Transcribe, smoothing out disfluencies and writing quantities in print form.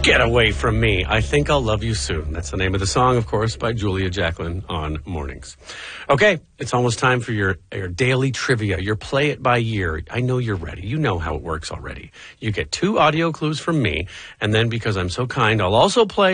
Get away from me. I think I'll love you soon. That's the name of the song, of course, by Julia Jacqueline on Mornings. Okay, it's almost time for your daily trivia, your play it by year. I know you're ready. You know how it works already. You get 2 audio clues from me, and then because I'm so kind, I'll also play